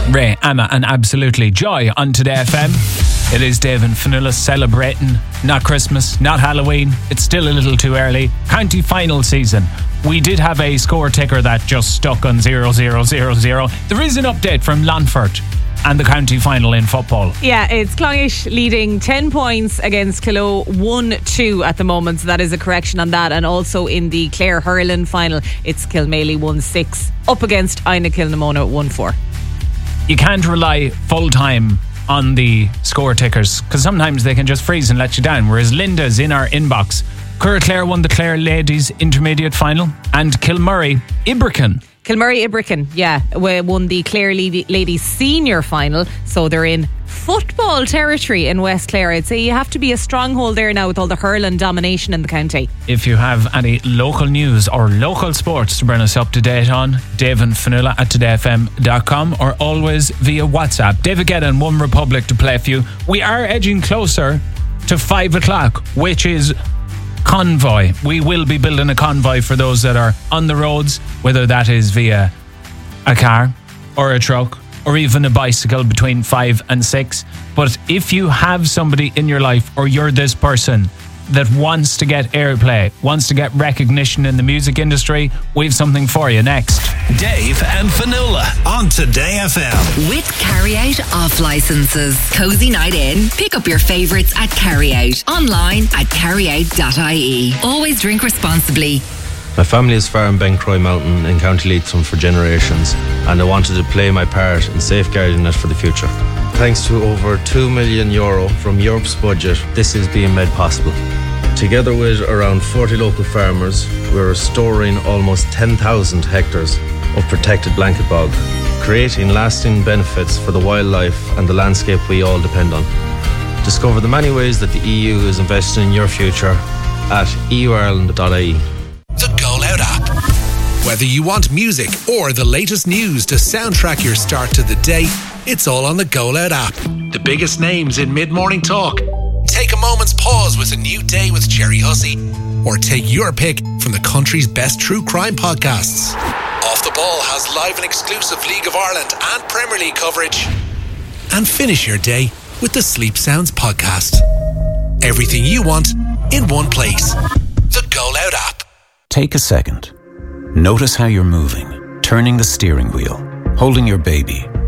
Ray, Emma and absolutely Joy on Today FM. It is Dave and Fionnuala celebrating not Christmas, not Halloween. It's still a little too early. County final season. We did have a score ticker that just stuck on 0-0-0-0. There is an update from Longford and the county final in football. Yeah, it's Clongish leading 10 points against Kilo 1-2 at the moment, so that is a correction on that. And also in the Clare Hurling final, it's Kilmaley 1-6 up against Ina Kilnamona 1-4. You can't rely full time on the score tickers because sometimes they can just freeze and let you down, whereas Linda's in our inbox. Curra Clare won the Clare Ladies Intermediate Final and Kilmurray Ibrican. Kilmurray Ibrican, yeah, won the Clare Ladies Senior Final, so they're in football territory in West Clare. I'd say you have to be a stronghold there now with all the hurling domination in the county. If you have any local news or local sports to bring us up to date on, Dave and Fionnuala at todayfm.com or always via WhatsApp. David Gedda and One Republic to play for you. We are edging closer to 5 o'clock, which is convoy. We will be building a convoy for those that are on the roads, whether that is via a car or a truck or even a bicycle between 5 and 6. But if you have somebody in your life, or you're this person that wants to get airplay, wants to get recognition in the music industry, we have something for you next. Dave and Fionnuala on Today FM. With Carryout off licenses. Cozy night in. Pick up your favourites at Carryout. Online at carryout.ie. Always drink responsibly. My family is farm Bencroy Mountain in County Leitrim for generations, and I wanted to play my part in safeguarding it for the future. Thanks to over €2 million from Europe's budget, this is being made possible. Together with around 40 local farmers, we're restoring almost 10,000 hectares of protected blanket bog, creating lasting benefits for the wildlife and the landscape we all depend on. Discover the many ways that the EU is investing in your future at euireland.ie. The Go Loud app. Whether you want music or the latest news to soundtrack your start to the day, it's all on the Go Loud app. The biggest names in mid-morning talk. Take a moment's pause with a new day with Jerry Hussey. Or take your pick from the country's best true crime podcasts. Off the Ball has live and exclusive League of Ireland and Premier League coverage. And finish your day with the Sleep Sounds podcast. Everything you want in one place. The Go Loud app. Take a second. Notice how you're moving, turning the steering wheel, holding your baby,